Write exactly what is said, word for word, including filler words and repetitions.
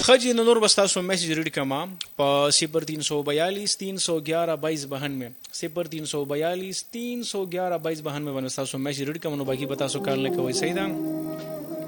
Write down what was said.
خجی نور بستا سو میسج ریڈ کما په صفر تین سو بیالیس تین سو گیارہ بائیس بہانوے صفر تین سو بیالیس تین سو گیارہ بائیس بہانوے باندې تاسو میسج ریډ کوم نو باقي به تاسو کار نه کوئ. صحیح ده.